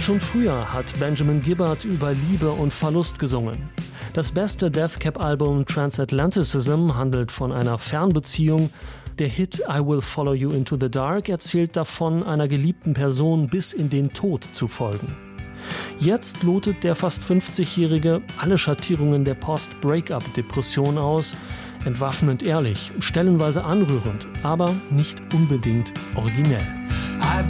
Schon früher hat Benjamin Gibbard über Liebe und Verlust gesungen. Das beste Death Cab-Album Transatlanticism handelt von einer Fernbeziehung. Der Hit I Will Follow You Into the Dark erzählt davon, einer geliebten Person bis in den Tod zu folgen. Jetzt lotet der fast 50-Jährige alle Schattierungen der Post-Breakup-Depression aus, entwaffnend ehrlich, stellenweise anrührend, aber nicht unbedingt originell.